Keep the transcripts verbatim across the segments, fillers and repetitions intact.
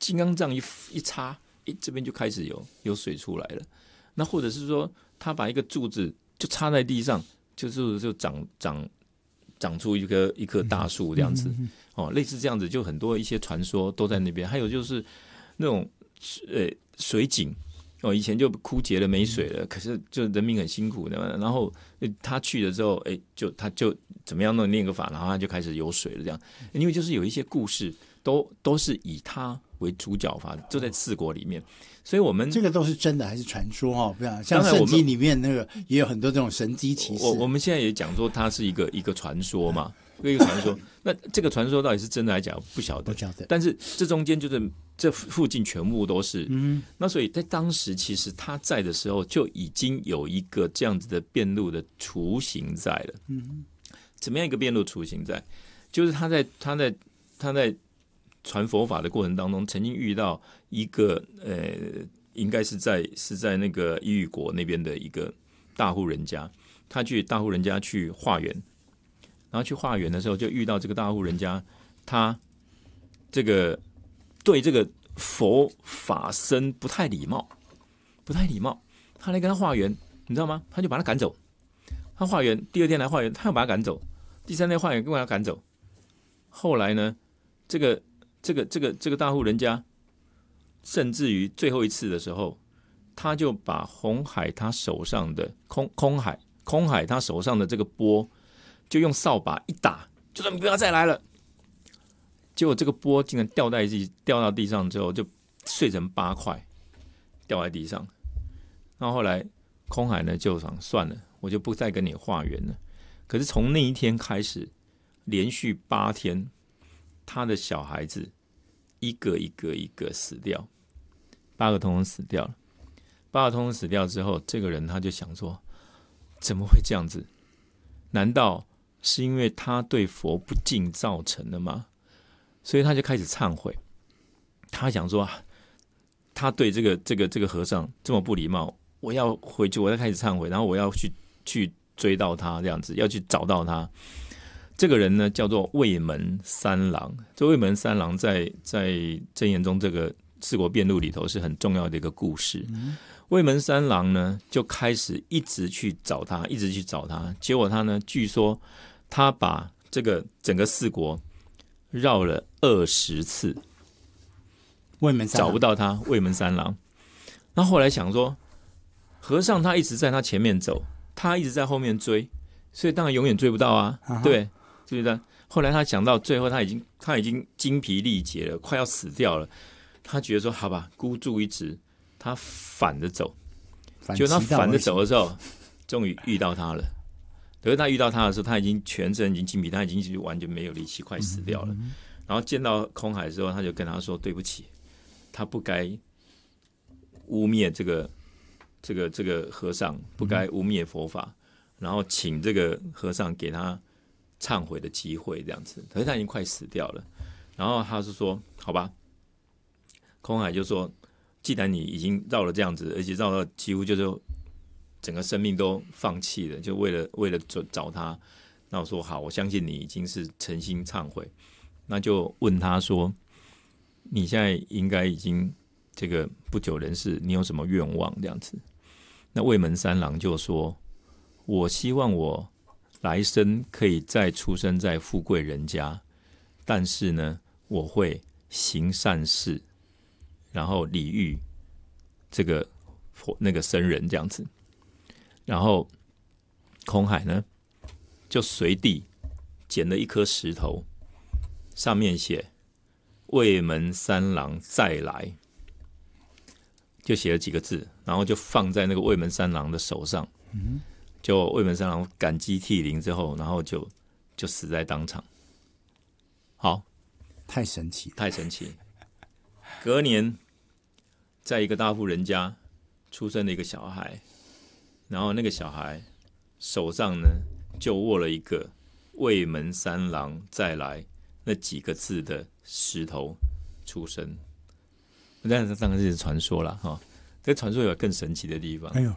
金刚杖一一插，诶，这边就开始有有水出来了。那或者是说，他把一个柱子就插在地上，就是就长长长出一棵一棵大树这样子，哦，类似这样子，就很多一些传说都在那边。还有就是那种呃水井。哦，以前就枯竭了，没水了，可是就人民很辛苦的，然后他去了之后，哎，就他就怎么样弄念个法，然后他就开始有水了，这样。因为就是有一些故事，都都是以他为主角法，就在四国里面，所以我们这个都是真的还是传说哦？不像像圣经里面那个也有很多这种神机奇事。 我我们现在也讲说它是一个一个传说嘛。一个传说，那这个传说到底是真的来讲不晓得， 不晓得。 但是这中间就是这附近全部都是，嗯，那所以在当时其实他在的时候就已经有一个这样子的辩路的雏形在了，嗯，怎么样一个辩路雏形在？就是他在他在他在传佛法的过程当中，曾经遇到一个呃，应该是在是在那个伊予国那边的一个大户人家，他去大户人家去化缘。然后去化缘的时候，就遇到这个大户人家，他这个对这个佛法僧不太礼貌，不太礼貌。他来跟他化缘，你知道吗？他就把他赶走。他化缘，第二天来化缘，他又把他赶走。第三天化缘，又把他赶走。后来呢，这个这个这个这个大户人家，甚至于最后一次的时候，他就把红海他手上的空空海空海他手上的这个钵。就用扫把一打，就说你不要再来了。结果这个钵竟然掉在地，掉到地上之后就碎成八块，掉在地上。然后后来空海呢就想算了，我就不再跟你化缘了。可是从那一天开始，连续八天，他的小孩子一个一个一个死掉，八个通通死掉了。八个通通死掉之后，这个人他就想说，怎么会这样子？难道是因为他对佛不敬造成的吗？所以他就开始忏悔。他想说，他对这个这个这个和尚这么不礼貌，我要回去，我要开始忏悔，然后我要去去追到他，这样子要去找到他。这个人呢，叫做卫门三郎。这卫门三郎在在真言宗这个四国辩录里头是很重要的一个故事。嗯，卫门三郎呢，就开始一直去找他，一直去找他。结果他呢，据说他把这个整个四国绕了二十次， 卫门三郎找不到他。卫门三郎，那后来想说，和尚他一直在他前面走，他一直在后面追，所以当然永远追不到啊，啊对，对不对？后来他想到最后，他已经他已经精疲力竭了，快要死掉了。他觉得说，好吧，孤注一掷。他反着走，就他反着走的时候，终于遇到他了。可是他遇到他的时候，他已经全身已经精疲，他已经完全没有力气，快死掉了。嗯，然后见到空海的时候，他就跟他说：“对不起，他不该污蔑这个这个这个和尚，不该污蔑佛法，然后请这个和尚给他忏悔的机会，这样子。可是他已经快死掉了。然后他是说：好吧。空海就说。既然你已经绕了这样子，而且绕到几乎就是整个生命都放弃了，就为了为了找他，那我说好，我相信你已经是诚心忏悔，那就问他说，你现在应该已经这个不久人世，你有什么愿望这样子？那卫门三郎就说，我希望我来生可以再出生在富贵人家，但是呢，我会行善事。然后礼遇这个那个僧人这样子，然后空海呢就随地捡了一颗石头，上面写卫门三郎再来，就写了几个字，然后就放在那个卫门三郎的手上，嗯，就卫门三郎感激涕零之后，然后就就死在当场。好， 太神奇了， 太神奇。隔年，在一个大户人家出生了一个小孩，然后那个小孩手上呢就握了一个卫门三郎再来那几个字的石头出生。但是当然是传说了哈，这个传说有更神奇的地方。哎呦，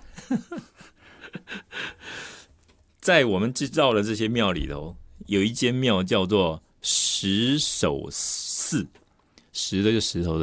在我们知道的这些庙里头，有一间庙叫做石首寺，石的就石头的。